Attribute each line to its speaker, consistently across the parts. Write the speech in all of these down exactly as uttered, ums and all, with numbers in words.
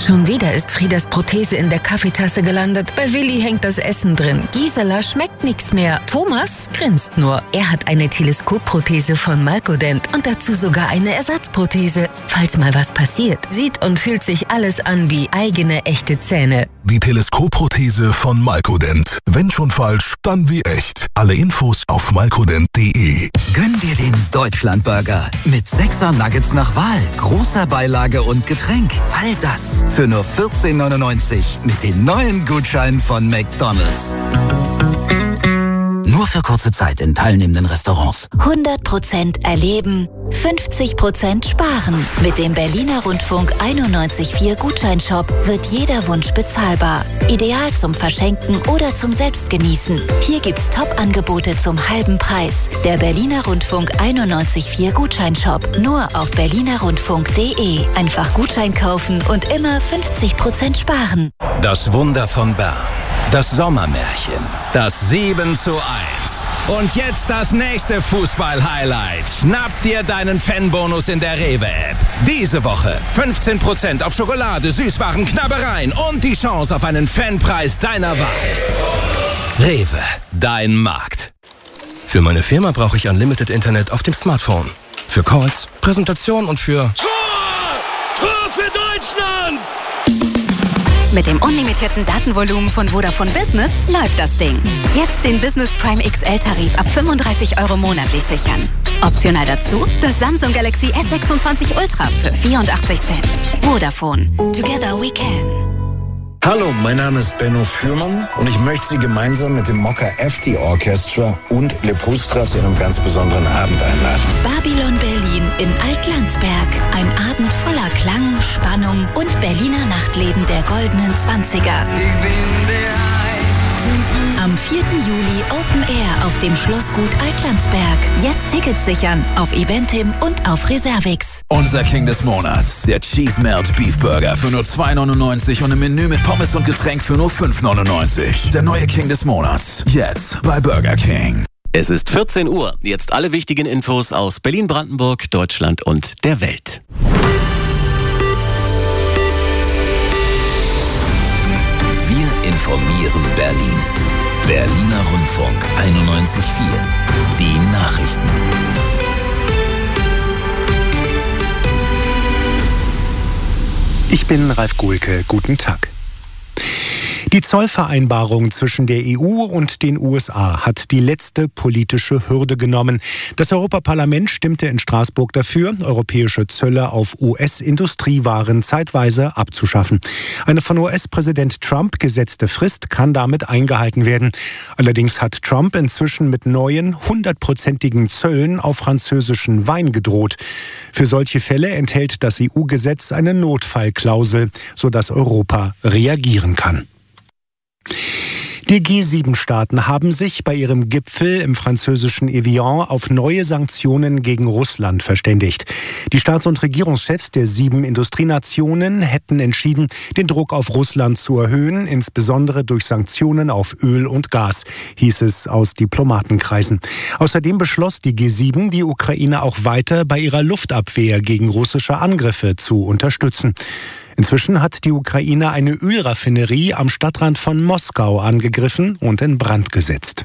Speaker 1: Schon wieder ist Friedas Prothese in der Kaffeetasse gelandet. Bei Willi hängt das Essen drin. Gisela schmeckt nichts mehr. Thomas grinst nur. Er hat eine Teleskopprothese von Malkodent und dazu sogar eine Ersatzprothese. Falls mal was passiert, sieht und fühlt sich alles an wie eigene echte Zähne.
Speaker 2: Die Teleskopprothese von Malkodent. Wenn schon falsch, dann wie echt. Alle Infos auf malkodent punkt de.
Speaker 3: Gönn dir den Deutschlandburger mit sechser Nuggets nach Wahl, großer Beilage und Getränk. All das für nur vierzehn neunundneunzig mit den neuen Gutscheinen von McDonald's. Nur für kurze Zeit in teilnehmenden Restaurants.
Speaker 4: hundert Prozent erleben, fünfzig Prozent sparen. Mit dem Berliner Rundfunk einundneunzig Komma vier Gutscheinshop wird jeder Wunsch bezahlbar. Ideal zum Verschenken oder zum Selbstgenießen. Hier gibt's Top-Angebote zum halben Preis. Der Berliner Rundfunk einundneunzig Komma vier Gutscheinshop. Nur auf berliner rundfunk punkt de. Einfach Gutschein kaufen und immer fünfzig Prozent sparen.
Speaker 5: Das Wunder von Bern. Das Sommermärchen. Das sieben zu eins. Und jetzt das nächste Fußball-Highlight. Schnapp dir deinen Fanbonus in der Rewe-App. Diese Woche fünfzehn Prozent auf Schokolade, Süßwaren, Knabbereien und die Chance auf einen Fanpreis deiner Wahl. Rewe, dein Markt.
Speaker 6: Für meine Firma brauche ich Unlimited Internet auf dem Smartphone. Für Calls, Präsentation und für...
Speaker 7: Tor! Tor für Deutschland!
Speaker 8: Mit dem unlimitierten Datenvolumen von Vodafone Business läuft das Ding. Jetzt den Business Prime X L-Tarif ab fünfunddreißig Euro monatlich sichern. Optional dazu das Samsung Galaxy S sechsundzwanzig Ultra für vierundachtzig Cent. Vodafone. Together we can.
Speaker 9: Hallo, mein Name ist Benno Fürmann und ich möchte Sie gemeinsam mit dem Mokka F T Orchestra und Le Pustra zu einem ganz besonderen Abend einladen.
Speaker 4: Babylon Berlin in Altlandsberg. Ein Abend voller Klang, Spannung und Berliner Nachtleben der goldenen Zwanziger.
Speaker 7: Ich bin der
Speaker 4: Am vierten Juli Open Air auf dem Schlossgut Altlandsberg. Jetzt Tickets sichern auf Eventim und auf Reservix.
Speaker 10: Unser King des Monats, der Cheese Melt Beef Burger für nur zwei neunundneunzig und ein Menü mit Pommes und Getränk für nur fünf neunundneunzig. Der neue King des Monats, jetzt bei Burger King.
Speaker 11: Es ist vierzehn Uhr, jetzt alle wichtigen Infos aus Berlin, Brandenburg, Deutschland und der Welt.
Speaker 3: Wir informieren Berlin. Berliner Rundfunk einundneunzig Komma vier. Die Nachrichten.
Speaker 12: Ich bin Ralf Gohlke. Guten Tag. Die Zollvereinbarung zwischen der E U und den U S A hat die letzte politische Hürde genommen. Das Europaparlament stimmte in Straßburg dafür, europäische Zölle auf U S-Industriewaren zeitweise abzuschaffen. Eine von U S-Präsident Trump gesetzte Frist kann damit eingehalten werden. Allerdings hat Trump inzwischen mit neuen, hundertprozentigen Zöllen auf französischen Wein gedroht. Für solche Fälle enthält das E U-Gesetz eine Notfallklausel, sodass Europa reagieren kann. Die G sieben Staaten haben sich bei ihrem Gipfel im französischen Evian auf neue Sanktionen gegen Russland verständigt. Die Staats- und Regierungschefs der sieben Industrienationen hätten entschieden, den Druck auf Russland zu erhöhen, insbesondere durch Sanktionen auf Öl und Gas, hieß es aus Diplomatenkreisen. Außerdem beschloss die G sieben, die Ukraine auch weiter bei ihrer Luftabwehr gegen russische Angriffe zu unterstützen. Inzwischen hat die Ukraine eine Ölraffinerie am Stadtrand von Moskau angegriffen und in Brand gesetzt.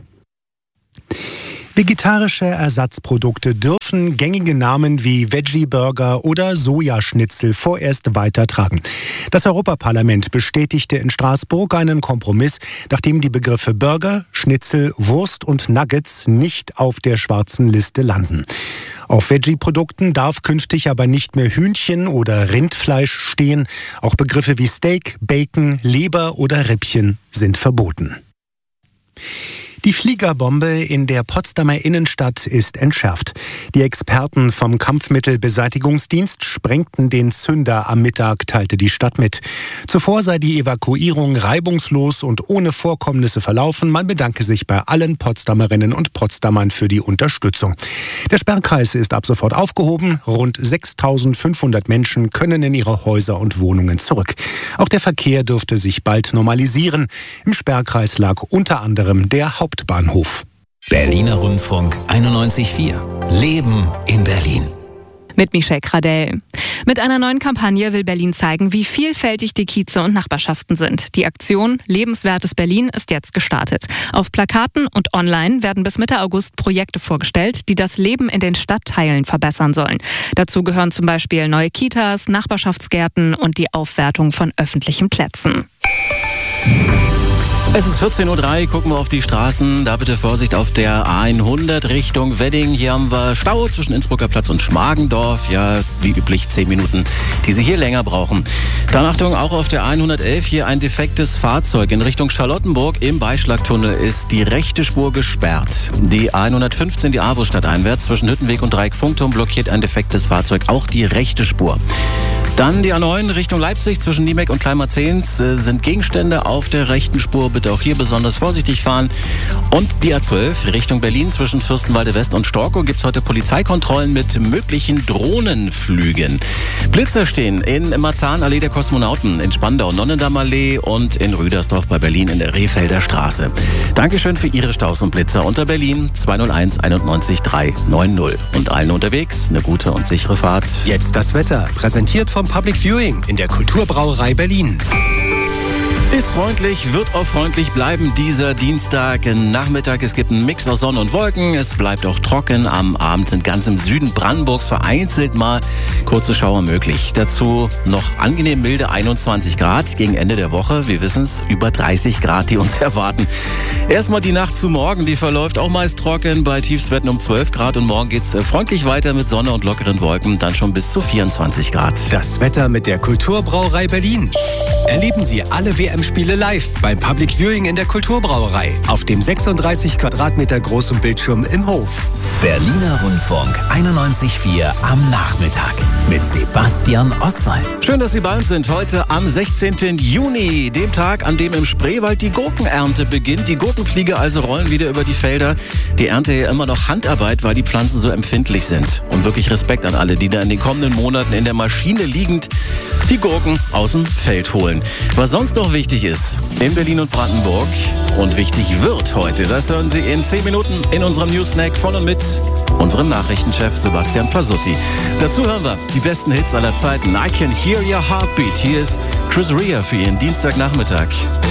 Speaker 12: Vegetarische Ersatzprodukte dürfen gängige Namen wie Veggie-Burger oder Sojaschnitzel vorerst weitertragen. Das Europaparlament bestätigte in Straßburg einen Kompromiss, nachdem die Begriffe Burger, Schnitzel, Wurst und Nuggets nicht auf der schwarzen Liste landen. Auf Veggie-Produkten darf künftig aber nicht mehr Hühnchen oder Rindfleisch stehen. Auch Begriffe wie Steak, Bacon, Leber oder Rippchen sind verboten. Die Fliegerbombe in der Potsdamer Innenstadt ist entschärft. Die Experten vom Kampfmittelbeseitigungsdienst sprengten den Zünder am Mittag, teilte die Stadt mit. Zuvor sei die Evakuierung reibungslos und ohne Vorkommnisse verlaufen. Man bedanke sich bei allen Potsdamerinnen und Potsdamern für die Unterstützung. Der Sperrkreis ist ab sofort aufgehoben. Rund sechstausendfünfhundert Menschen können in ihre Häuser und Wohnungen zurück. Auch der Verkehr dürfte sich bald normalisieren. Im Sperrkreis lag unter anderem der Hauptbahnhof.
Speaker 3: Berliner Rundfunk einundneunzig Komma vier. Leben in Berlin.
Speaker 13: Mit Michelle Kradell. Mit einer neuen Kampagne will Berlin zeigen, wie vielfältig die Kieze und Nachbarschaften sind. Die Aktion Lebenswertes Berlin ist jetzt gestartet. Auf Plakaten und online werden bis Mitte August Projekte vorgestellt, die das Leben in den Stadtteilen verbessern sollen. Dazu gehören zum Beispiel neue Kitas, Nachbarschaftsgärten und die Aufwertung von öffentlichen Plätzen.
Speaker 11: Es ist vierzehn Uhr drei, gucken wir auf die Straßen. Da bitte Vorsicht auf der A hundert Richtung Wedding. Hier haben wir Stau zwischen Innsbrucker Platz und Schmargendorf. Ja, wie üblich zehn Minuten, die Sie hier länger brauchen. Dann Achtung, auch auf der A hundertelf hier ein defektes Fahrzeug. In Richtung Charlottenburg im Beischlagtunnel ist die rechte Spur gesperrt. Die A hundertfünfzehn, die Avusstadt einwärts zwischen Hüttenweg und Dreieck-Funkturm blockiert ein defektes Fahrzeug, auch die rechte Spur. Dann die A neun Richtung Leipzig zwischen Niemek und Kleinmarzehns äh, sind Gegenstände auf der rechten Spur. Bitte auch hier besonders vorsichtig fahren. Und die A zwölf Richtung Berlin zwischen Fürstenwalde West und Storkow gibt es heute Polizeikontrollen mit möglichen Drohnenflügen. Blitzer stehen in Marzahn-Allee der Kosmonauten, in Spandau, Nonnendammallee und in Rüdersdorf bei Berlin in der Rehfelder Straße. Dankeschön für Ihre Staus und Blitzer unter Berlin zwei null eins einundneunzig drei neun null. Und allen unterwegs eine gute und sichere Fahrt.
Speaker 6: Jetzt das Wetter, präsentiert vom Public Viewing in der Kulturbrauerei Berlin.
Speaker 11: Ist freundlich, wird auch freundlich bleiben dieser Dienstagnachmittag. Es gibt einen Mix aus Sonne und Wolken. Es bleibt auch trocken. Am Abend sind ganz im Süden Brandenburgs vereinzelt mal kurze Schauer möglich. Dazu noch angenehm milde einundzwanzig Grad. Gegen Ende der Woche, wir wissen es, über dreißig Grad, die uns erwarten. Erstmal die Nacht zu morgen, die verläuft auch meist trocken bei Tiefstwerten um zwölf Grad. Und morgen geht's freundlich weiter mit Sonne und lockeren Wolken. Dann schon bis zu vierundzwanzig Grad.
Speaker 6: Das Wetter mit der Kulturbrauerei Berlin. Erleben Sie alle W M-Spiele live beim Public Viewing in der Kulturbrauerei auf dem sechsunddreißig Quadratmeter großen Bildschirm im Hof.
Speaker 3: Berliner Rundfunk einundneunzig Komma vier am Nachmittag mit Sebastian Oswald.
Speaker 11: Schön, dass Sie bei uns sind. Heute am sechzehnten Juni, dem Tag, an dem im Spreewald die Gurkenernte beginnt. Die Gurkenfliege also rollen wieder über die Felder. Die Ernte ja immer noch Handarbeit, weil die Pflanzen so empfindlich sind. Und wirklich Respekt an alle, die da in den kommenden Monaten in der Maschine liegend die Gurken aus dem Feld holen. Was sonst noch wichtig ist in Berlin und Brandenburg und wichtig wird heute, das hören Sie in zehn Minuten in unserem Newsnack von und mit unserem Nachrichtenchef Sebastian Pasutti. Dazu hören wir die besten Hits aller Zeiten. I Can Hear Your Heartbeat. Hier ist Chris Rea für Ihren Dienstagnachmittag.